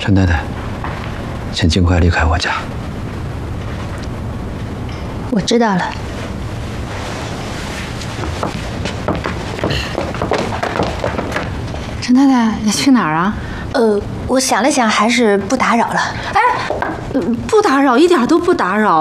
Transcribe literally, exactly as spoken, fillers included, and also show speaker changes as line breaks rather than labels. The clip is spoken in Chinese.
陈太太，请尽快离开我家。
我知道了。
陈太太，你去哪儿啊？
呃，我想了想，还是不打扰了。
哎，不打扰，一点都不打扰。